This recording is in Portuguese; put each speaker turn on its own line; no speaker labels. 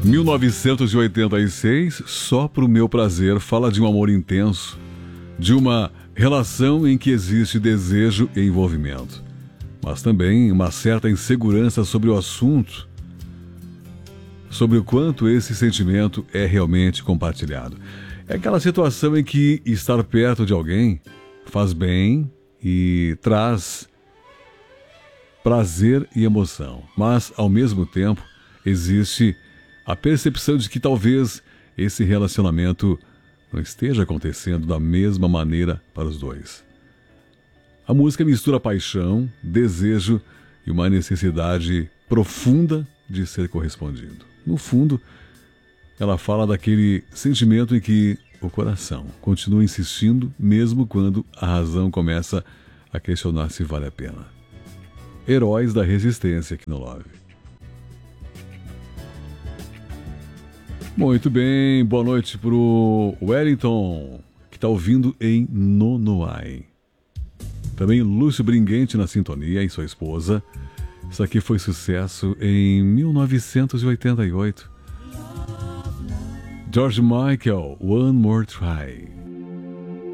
1986, Só pro Meu Prazer, fala de um amor intenso, de uma relação em que existe desejo e envolvimento, mas também uma certa insegurança sobre o assunto, sobre o quanto esse sentimento é realmente compartilhado. É aquela situação em que estar perto de alguém faz bem e traz prazer e emoção, mas ao mesmo tempo existe a percepção de que talvez esse relacionamento não esteja acontecendo da mesma maneira para os dois. A música mistura paixão, desejo e uma necessidade profunda de ser correspondido. No fundo, ela fala daquele sentimento em que o coração continua insistindo mesmo quando a razão começa a questionar se vale a pena. Heróis da resistência aqui no Love. Muito bem, boa noite pro Wellington, que está ouvindo em Nonoai. Também Lúcio Bringuente na sintonia e sua esposa. Isso aqui foi sucesso em 1988. George Michael, One More Try.